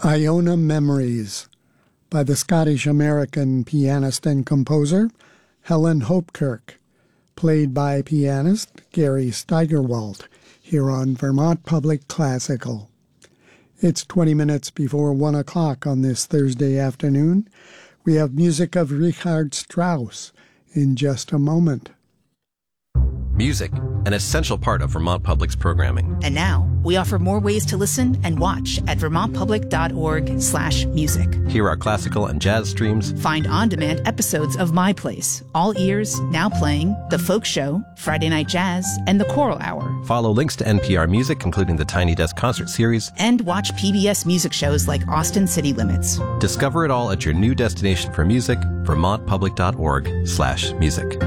Iona Memories by the Scottish-American pianist and composer Helen Hopkirk, played by pianist Gary Steigerwald, here on Vermont Public Classical. It's 20 minutes before 1 o'clock on this Thursday afternoon. We have music of Richard Strauss in just a moment. Music, an essential part of Vermont Public's programming. And now, we offer more ways to listen and watch at vermontpublic.org/music. Hear our classical and jazz streams. Find on-demand episodes of My Place, All Ears, Now Playing, The Folk Show, Friday Night Jazz, and The Choral Hour. Follow links to NPR Music, including the Tiny Desk Concert Series. And watch PBS music shows like Austin City Limits. Discover it all at your new destination for music, vermontpublic.org/music.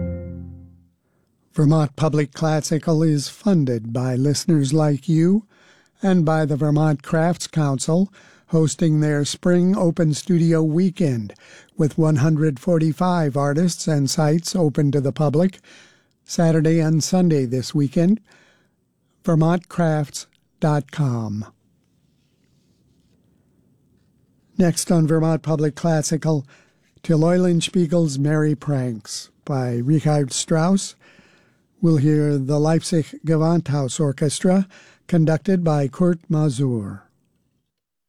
Vermont Public Classical is funded by listeners like you and by the Vermont Crafts Council, hosting their Spring Open Studio Weekend with 145 artists and sites open to the public, Saturday and Sunday this weekend. VermontCrafts.com. Next on Vermont Public Classical, Till Eulenspiegel's Merry Pranks by Richard Strauss. We'll hear the Leipzig Gewandhaus Orchestra, conducted by Kurt Masur.